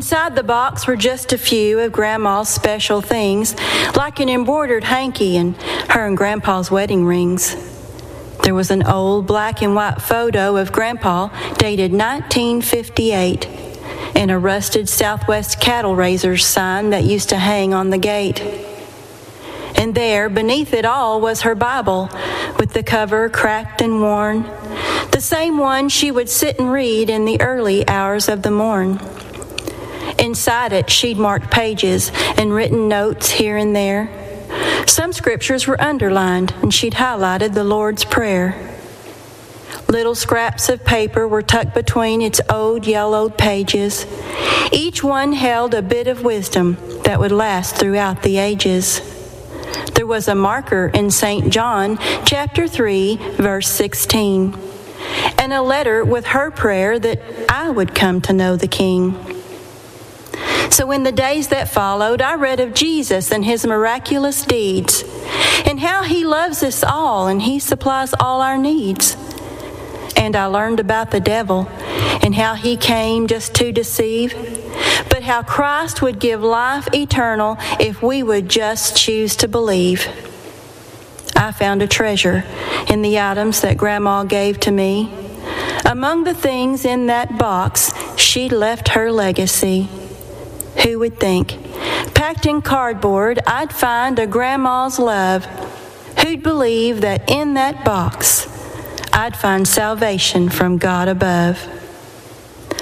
Inside the box were just a few of Grandma's special things, like an embroidered hanky and her and Grandpa's wedding rings. There was an old black and white photo of Grandpa dated 1958 and a rusted Southwest cattle raisers sign that used to hang on the gate. And there, beneath it all, was her Bible, with the cover cracked and worn, the same one she would sit and read in the early hours of the morn. Inside it, she'd marked pages and written notes here and there. Some scriptures were underlined, and she'd highlighted the Lord's Prayer. Little scraps of paper were tucked between its old yellowed pages. Each one held a bit of wisdom that would last throughout the ages. There was a marker in St. John, chapter 3, verse 16, and a letter with her prayer that I would come to know the King. So in the days that followed, I read of Jesus and his miraculous deeds, and how he loves us all and he supplies all our needs. And I learned about the devil and how he came just to deceive, but how Christ would give life eternal if we would just choose to believe. I found a treasure in the items that Grandma gave to me. Among the things in that box, she left her legacy. Who would think, packed in cardboard, I'd find a Grandma's love? Who'd believe that in that box, I'd find salvation from God above?